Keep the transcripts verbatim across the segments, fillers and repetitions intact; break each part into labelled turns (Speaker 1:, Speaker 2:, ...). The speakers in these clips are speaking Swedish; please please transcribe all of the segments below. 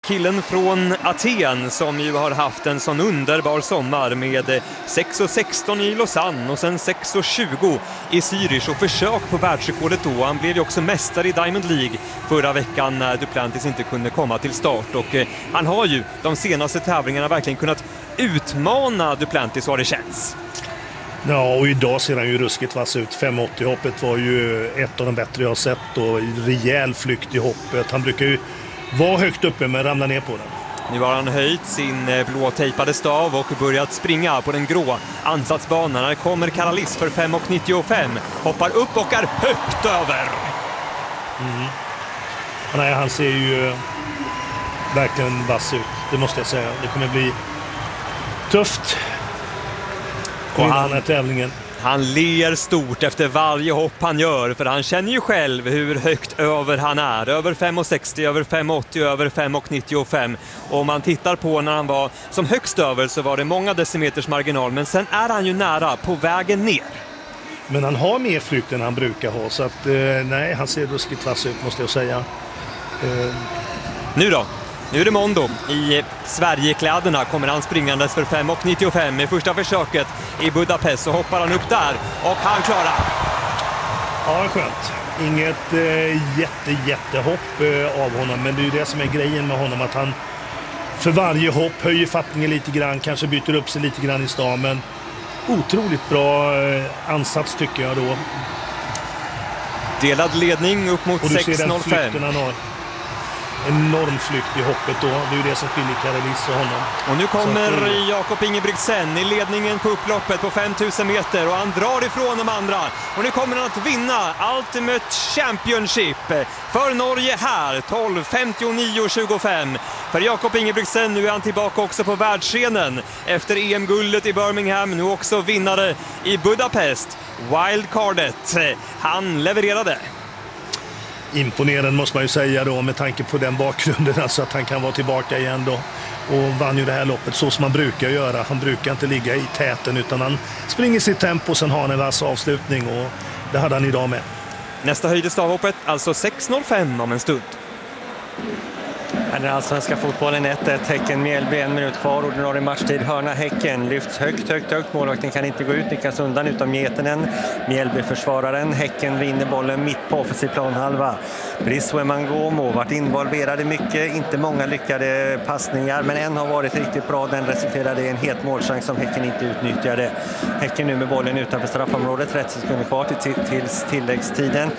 Speaker 1: Killen från Aten som ju har haft en sån underbar sommar med sex och sexton i Lausanne och sen sex och tjugo i Zürich och försök på världsrekordet då. Han blev ju också mästare i Diamond League förra veckan när Duplantis inte kunde komma till start. Och eh, han har ju de senaste tävlingarna verkligen kunnat utmana Duplantis, så har det känns.
Speaker 2: Ja, och idag ser han ju ruskigt vass ut. fem åttio-hoppet var ju ett av de bättre jag har sett och rejäl flykt i hoppet. Han brukar ju vara högt uppe men ramla ner på den.
Speaker 1: Nu har han höjt sin blå tejpade stav och börjat springa på den grå ansatsbanan. Här kommer Karalis för fem nittiofem. Hoppar upp och är högt över.
Speaker 2: Mm. Nej, han ser ju verkligen vass ut, det måste jag säga. Det kommer bli tufft. Och han är tävlingen.
Speaker 1: Han ler stort efter varje hopp han gör, för han känner ju själv hur högt över han är. Över fem sextio, över fem åttio, över fem nittiofem. Och om man tittar på när han var som högst över så var det många decimeters marginal. Men sen är han ju nära på vägen ner.
Speaker 2: Men han har mer flykt än han brukar ha. Så att, eh, nej, han ser ruskigt vass ut, måste jag säga. Eh.
Speaker 1: Nu då? Nu är det Mondo. I Sverigekläderna kommer han springandes för fem nittiofem i första försöket i Budapest. Så hoppar han upp där och han klarar.
Speaker 2: Ja, skönt. Inget eh, jätte, jättehopp eh, av honom. Men det är ju det som är grejen med honom. Att han för varje hopp höjer fattningen lite grann. Kanske byter upp sig lite grann i stan. Men otroligt bra eh, ansats tycker jag då.
Speaker 1: Delad ledning upp mot sex noll fem.
Speaker 2: Enorm flykt i hoppet då. Det är ju det som skiljer Karalis och honom.
Speaker 1: Och nu kommer
Speaker 2: att,
Speaker 1: Jakob Ingebrigtsen i ledningen på upploppet på femtusen meter och han drar ifrån de andra. Och nu kommer han att vinna Ultimate Championship för Norge här, tolv femtionio tjugofem. För Jakob Ingebrigtsen, nu är han tillbaka också på världsscenen efter E M-guldet i Birmingham, nu också vinnare i Budapest. Wildcardet, han levererade.
Speaker 2: Imponerande måste man ju säga då med tanke på den bakgrunden, alltså att han kan vara tillbaka igen då och vann ju det här loppet så som man brukar göra. Han brukar inte ligga i täten utan han springer sitt tempo och sen har han en vass avslutning och det hade han idag med.
Speaker 1: Nästa höjd i stavhoppet, alltså sex noll fem om en stund.
Speaker 3: Den allsvenska fotbollen ett ett, Häcken Mjällby, en minut kvar, ordinarie matchtid, hörna Häcken, lyfts högt, högt, högt, målvakten kan inte gå ut, nickas undan utom Mjetenen, Mjällby försvararen, Häcken vinner bollen mitt på offensiv planhalva. Brice Wembangomo varit involverade mycket, inte många lyckade passningar, men en har varit riktigt bra, den resulterade i en het målchans som Häcken inte utnyttjade. Häcken nu med bollen utanför straffområdet, trettio sekunder kvar till, till tilläggstiden.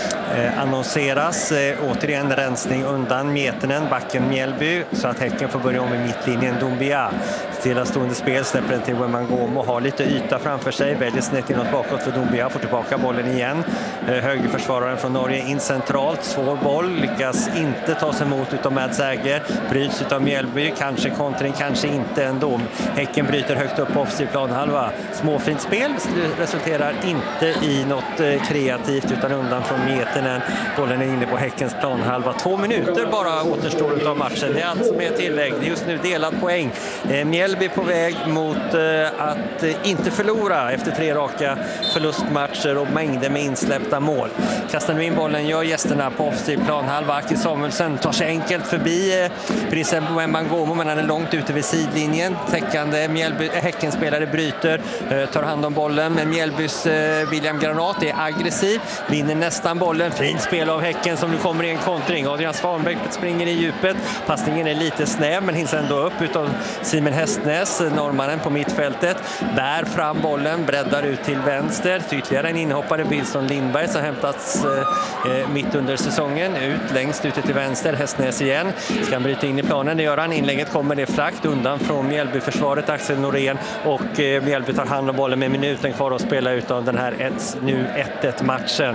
Speaker 3: Eh, annonseras eh, återigen rensning undan Mjetenen, backen Mjällby, så att Häcken får börja om i mittlinjen. Doumbia stillastående spel, släpper den till Wembangomo, har lite yta framför sig, väljer snett inåt bakåt för Doumbia, får tillbaka bollen igen. eh, högerförsvararen från Norge in centralt, svår boll, lyckas inte ta sig emot utav Mads Äger, bryts utav Mjällby, kanske kontring, kanske inte ändå. Häcken bryter högt upp på offensiv planhalva, småfint spel, resulterar inte i något eh, kreativt utan undan från Mjetenen. Bollen är inne på Häckens planhalva. Två minuter bara återstår av matchen. Det är allt som är tillägg. Just nu delad poäng. Eh, Mjällby på väg mot eh, att eh, inte förlora efter tre raka förlustmatcher och mängder med insläppta mål. Kastar nu in bollen, gör gästerna på offensiv planhalva. Aki Samuelsson tar sig enkelt förbi eh, Brice Wembangomo, men han är långt ute vid sidlinjen. Täckande Mjällby, äh, Häckenspelare bryter, eh, tar hand om bollen, men Mjällbys eh, William Granat är aggressiv, vinner nästan bollen. Fint spel av Häcken som nu kommer i en kontring. Adrian Svanbäck springer i djupet. Passningen är lite snäv men hinns ändå upp utav Simon Hästnäs, norrmannen på mittfältet. Bär fram bollen, breddar ut till vänster. Ytterligare en inhoppare, Wilson Lindberg, som hämtats eh, mitt under säsongen. Ut längst ute till vänster, Hästnäs igen. Ska han bryta in i planen, det gör han. Inlägget kommer det frakt undan från Mjällby-försvaret, Axel Norén. Och eh, Mjällby tar hand om bollen med minuten kvar att spela ut av den här ett, nu ett ett matchen.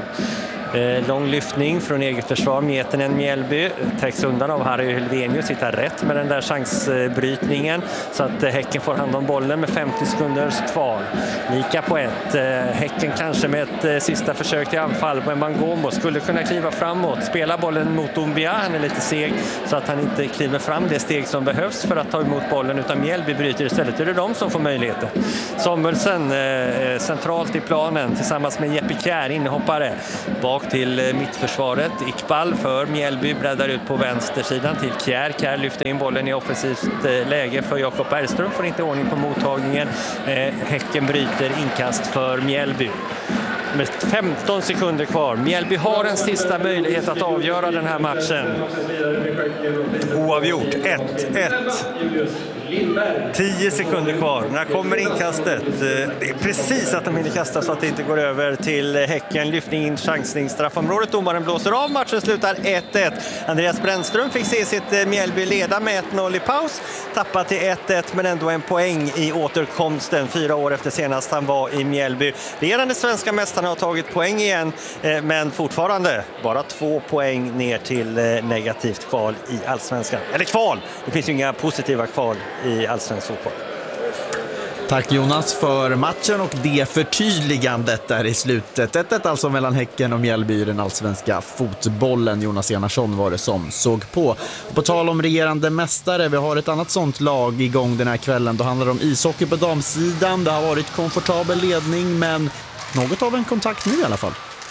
Speaker 3: Eh, lång lyftning från eget försvar, Mjetenen Mjällby täcks undan av Harry Helvenius, hittar rätt med den där chansbrytningen så att eh, Häcken får hand om bollen med femtio sekunder kvar. Lika på ett. Eh, Häcken kanske med ett eh, sista försök till anfall. Wembangomo skulle kunna kliva framåt, spela bollen mot Doumbia, han är lite seg så att han inte kliver fram det steg som behövs för att ta emot bollen, utan Mjällby bryter istället. Det är de som får möjligheter. Samuelsson eh, centralt i planen tillsammans med Jeppe Kjær, inhoppare. Bak tillbaka till mittförsvaret. Iqbal för Mjällby breddar ut på vänstersidan till Kjär. Kjär lyfter in bollen i offensivt läge för Jakob Bergström, får inte ordning på mottagningen. Häcken bryter inkast för Mjällby. Med femton sekunder kvar. Mjällby har en sista möjlighet att avgöra den här matchen. Oavgjort. ett ett. tio sekunder kvar. När kommer inkastet? Det är precis att de hinner kasta så att det inte går över till Häcken. Lyftning in, chansning, straffområdet. Domaren blåser av. Matchen slutar ett ett. Andreas Brännström fick se sitt Mjällby leda med ett noll i paus. Tappa till ett ett, men ändå en poäng i återkomsten. Fyra år efter senast han var i Mjällby. Regerande svenska mästarna har tagit poäng igen, men fortfarande bara två poäng ner till negativt kval i Allsvenskan. Eller kval! Det finns ju inga positiva kval i allsvensk fotboll.
Speaker 4: Tack Jonas för matchen och det förtydligandet där i slutet. ett ett alltså mellan Häcken och Mjällby i den allsvenska fotbollen. Jonas Enarsson var det som såg på. På tal om regerande mästare, vi har ett annat sånt lag igång den här kvällen. Då handlar det om ishockey på damsidan. Det har varit komfortabel ledning, men något av en kontakt nu i alla fall.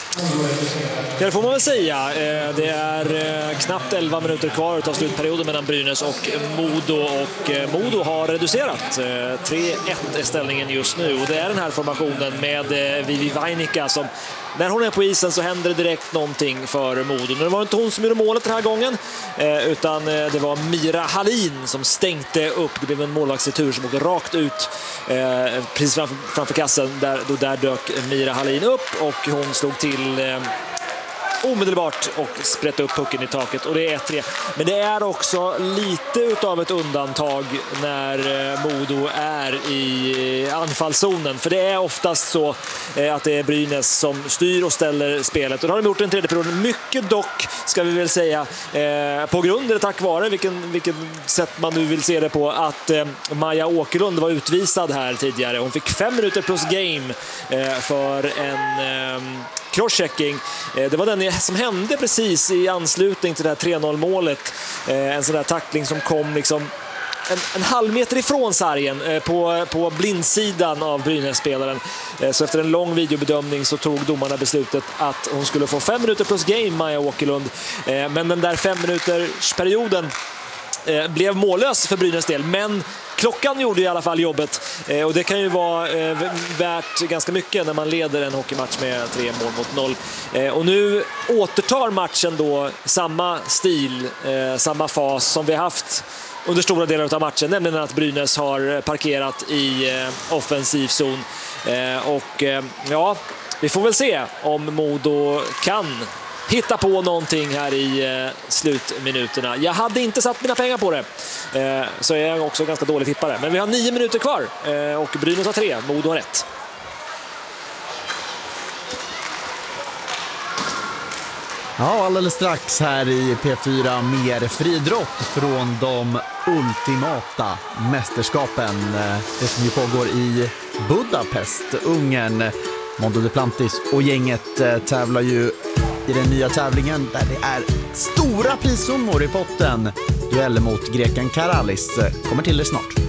Speaker 5: Det får man väl säga. Det är knappt elva minuter kvar av slutperioden mellan Brynäs och Modo, och Modo har reducerat. tre ett är ställningen just nu, och det är den här formationen med Vivi Vainika som, när hon är på isen så händer det direkt någonting för Modo. Men det var inte hon som gjorde målet den här gången, utan det var Mira Hallin som stänkte upp. Det blev en målvaktsretur som åkte rakt ut precis framför, framför kassen. Där, då där dök Mira Hallin upp och hon slog till eh, omedelbart och sprätt upp pucken i taket, och det är ett tre. Men det är också lite utav ett undantag när eh, Modo är i anfallszonen, för det är oftast så eh, att det är Brynäs som styr och ställer spelet, och det har de gjort den tredje perioden. Mycket dock, ska vi väl säga, eh, på grund eller tack vare, vilken, vilken sätt man nu vill se det på, att eh, Maja Åkerlund var utvisad här tidigare. Hon fick fem minuter plus game eh, för en eh, crosschecking. Eh, det var den som hände precis i anslutning till det här tre noll målet. Eh, en sån där tackling som kom liksom en, en halv meter ifrån sargen eh, på, på blindsidan av Brynäs-spelaren. Eh, så efter en lång videobedömning så tog domarna beslutet att hon skulle få fem minuter plus game, Maja Åkerlund. Eh, men den där fem minuters perioden eh, blev mållös för Brynäs del, men klockan gjorde i alla fall jobbet, eh, och det kan ju vara eh, värt ganska mycket när man leder en hockeymatch med tre mål mot noll. Eh, och nu återtar matchen då samma stil, eh, samma fas som vi haft under stora delar av matchen, nämligen att Brynäs har parkerat i eh, offensiv zon. Eh, och eh, ja, vi får väl se om Modo kan hitta på någonting här i eh, slutminuterna. Jag hade inte satt mina pengar på det, eh, så är jag också ganska dålig tippare. Men vi har nio minuter kvar, eh, och Brynäs har tre, Modo har ett.
Speaker 4: Ja, alldeles strax här i P fyra mer friidrott från de ultimata mästerskapen. Det som ju pågår i Budapest, Ungern. Mondo Duplantis och gänget tävlar ju i den nya tävlingen där det är stora prissummor i potten. Duell mot greken Karalis kommer till det snart.